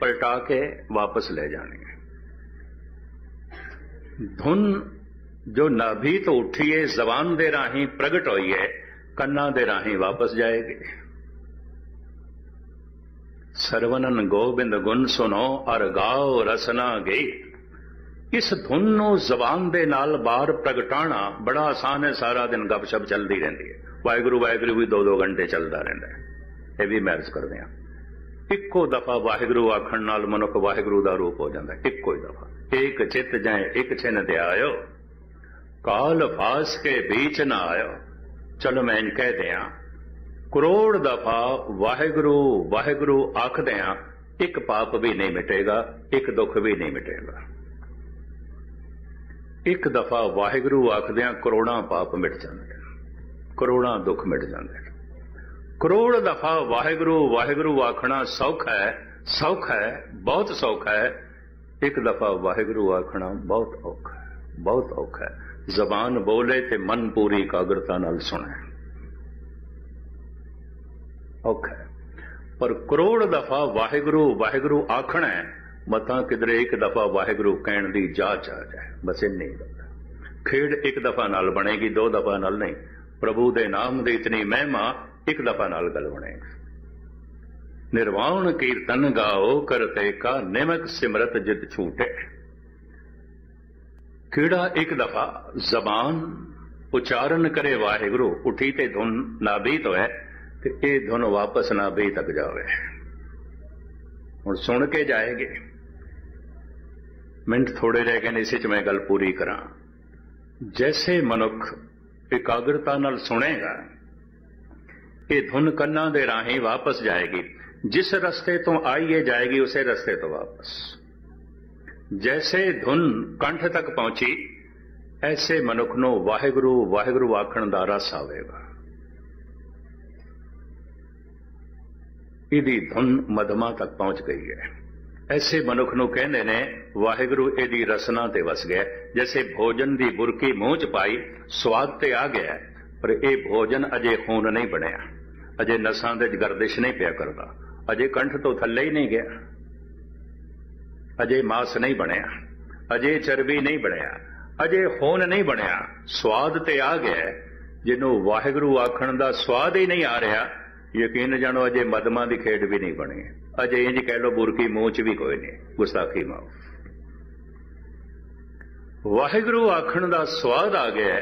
पलटा के वापस ले जानी है। धुन जो नाभि तो उठी है, जबान दे राही प्रगट हुई है, कन्ना दे राही वापस जाएगी। सरवनन गोबिंद गुण सुनो अर गाओ रसना गई। इस धुन नूं जबान दे नाल बार प्रगटाना बड़ा आसान है। सारा दिन गपशप चलती रहती है। वाहिगुरू वाहिगुरू भी 2-2 घंटे चलता रहता है। यह भी मैरिज करते हैं। इक्को दफा वाहिगुरू आखण नाल मनुख वाहिगुरू दा रूप हो जाता है। इक्को ही दफा। एक चित जाए एक छिन ते आयो, काल फास के बीच ना आयो। चलो मैं इन कह दिया, करोड़ दफा वाहिगुरू वाहिगुरू आख दिया, एक पाप भी नहीं मिटेगा, एक दुख भी नहीं मिटेगा। एक दफा वाहिगुरू आखदिया करोड़ा पाप मिट जाते, करोड़ा दुख मिट जाते। करोड़ दफा वाहिगुरू वाहिगुरू आखना सौखा है, सौखा है, बहुत सौखा है। एक दफा वाहिगुरू आखना बहुत औखा है, बहुत औखा है। जबान बोले ते मन पूरी एकाग्रता नाल सुने, औखा है। पर करोड़ दफा वाहिगुरू वाहिगुरू आखना है, मता किधरे एक दफा वाहिगुरू कहण दी जाच आ जाए, बस इन्नी खेड़ एक दफा नाल बनेगी, 2 दफा नाल नहीं। प्रभु दे नाम दी इतनी महिमा एक दफा नाल गल बनेगी। निर्वाण कीर्तन गाओ करते का निमक सिमरत जित छूटे। कीड़ा एक दफा जबान उच्चारण करे वाहिगुरू, उठी ते धुन नाभि तो है, ते ये धुन वापस नाभि तक जावे। हुण सुन के जाएगी। मिनट थोड़े रह गए, इसी च मैं गल पूरी करा। जैसे मनुख एकाग्रता नाल सुनेगा, ये धुन कन्ना दे राही वापस जाएगी। जिस रस्ते तो आई है जाएगी उसे रस्ते तो वापस। जैसे धुन कंठ तक पहुंची, ऐसे मनुख नूं वाहिगुरू वाहिगुरू आखण दा रस आवेगा। इहदी धुन मधमा तक पहुंच गई है। ऐसे मनुख नूं कहंदे ने वाहिगुरू इहदी रसना ते वस गया। जैसे भोजन दी बुरकी मूंह च पाई, स्वाद ते आ गया, पर यह भोजन अजे खून नहीं बनिया, अजे नसां दे गर्दिश नहीं पिया करता, अजे कंठ तो थल्ले ही नहीं गया, अजे मांस नहीं बनिया, अजे चर्बी नहीं बनिया, अजे खून नहीं बनिया, स्वाद ते आ गया। जिन्हों वाहिगुरू आखण दा स्वाद ही नहीं आ रहा, यकीन जानो अजे मदमा दी खेड भी नहीं बनी, अजे इंज कह लो बुरकी मूंह च भी कोई नहीं, गुस्ताखी माओ। वाहिगुरू आखण दा स्वाद आ गया।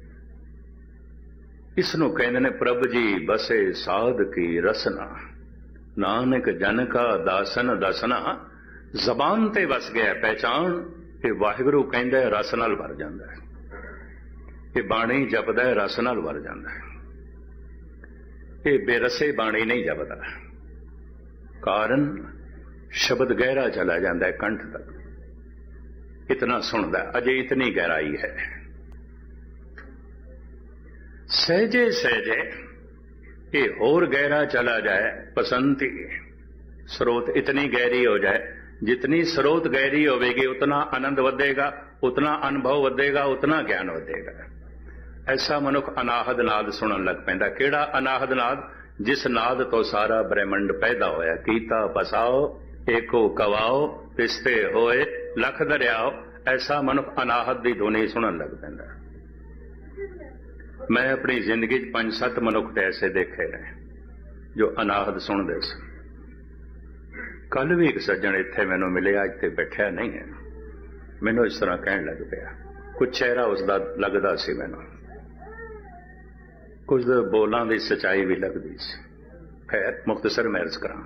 इसनों कहते ने प्रभ जी बसे साध की रसना, नानक जन का दासन दसना। जबान ते वस गया पहचान कि वाहिगुरू कहंदा रस नाल भर जांदा है, कि बाणी जपदा है रस नाल भर जांदा है। ये बेरसे बाणी नहीं जपदा, कारण शब्द गहरा चला जाता है कंठ तक, इतना सुनदा, अजे इतनी गहराई है। सहजे सहजे ये होर गहरा चला जाए, पसंती स्रोत इतनी गहरी हो जाए, जितनी स्रोत गहरी होगी उतना आनंद वधेगा, उतना अनुभव वधेगा, उतना ज्ञान वधेगा। ऐसा मनुख अनाहद नाद सुनन लग पैंदा। केड़ा अनाहद नाद? जिस नाद तो सारा ब्रह्मंड पैदा होया। कीता बसाओ एको कवाओ, पिसते होए लख दरियाओ। ऐसा मनुख अनाहद की धुनी सुनन लग पैंदा। मैं अपनी जिंदगी 5-7 मनुख तो ऐसे देखे ने जो अनाहद सुनते सन। कल भी एक सज्जन इत्थे मैनू मिले, अज ते बैठा नहीं है, मैनू इस तरह कहन लग पिया। कुछ चेहरा उसका लगता सी, मैनू कुछ बोलों की सच्चाई भी लगती सी। खैर मुख्तसर मैं अर्ज करा,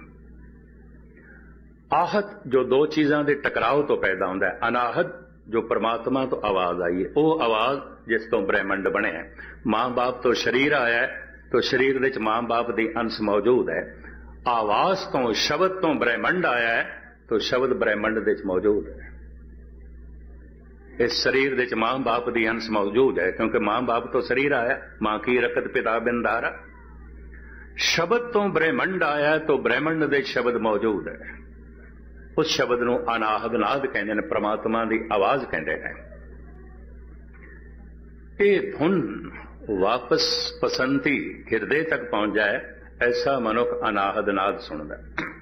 आहत जो 2 चीज़ों के टकराव तो पैदा होता है। अनाहत जो परमात्मा तो आवाज आई है, वो आवाज जिस तो ब्रह्मंड बने। मां बाप तो शरीर आया है, तो शरीर विच मां बाप की अंश मौजूद है। आवाज तो शब्द तो ब्रह्मंड आया है, तो शब्द ब्रह्मंड विच मौजूद है। इस शरीर विच मां बाप की अंश मौजूद है, क्योंकि मां बाप तो शरीर आया। मां की रकत पिता बिंदारा। शब्द तो ब्रह्मंड आया, तो ब्रह्मंड विच शब्द मौजूद है। उस शब्द नूं अनाहद नाद कहते हैं, परमात्मा की आवाज कहते हैं। ये धुन वापस पसंती हिरदे तक पहुंच जाए, ऐसा मनुख अनाहद नाद सुनदा।